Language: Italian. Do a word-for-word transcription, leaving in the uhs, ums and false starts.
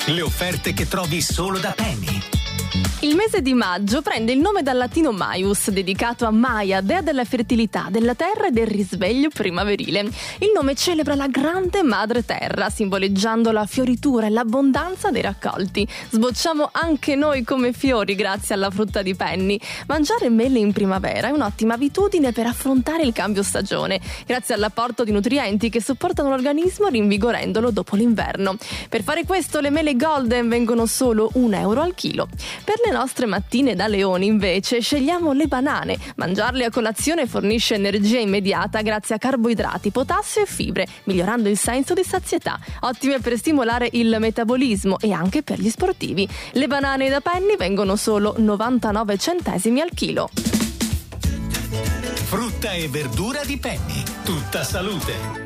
Le offerte che trovi solo da Penny. Il mese di maggio prende il nome dal latino Maius, dedicato a Maia, dea della fertilità, della terra e del risveglio primaverile. Il nome celebra la grande madre terra, simboleggiando la fioritura e l'abbondanza dei raccolti. Sbocciamo anche noi come fiori grazie alla frutta di Penny. Mangiare mele in primavera è un'ottima abitudine per affrontare il cambio stagione, grazie all'apporto di nutrienti che supportano l'organismo rinvigorendolo dopo l'inverno. Per fare questo le mele golden vengono solo un euro al chilo. Per le nostre mattine da leoni, invece, scegliamo le banane. Mangiarle a colazione fornisce energia immediata grazie a carboidrati, potassio e fibre, migliorando il senso di sazietà. Ottime per stimolare il metabolismo e anche per gli sportivi. Le banane da Penny vengono solo novantanove centesimi al chilo. Frutta e verdura di Penny. Tutta salute.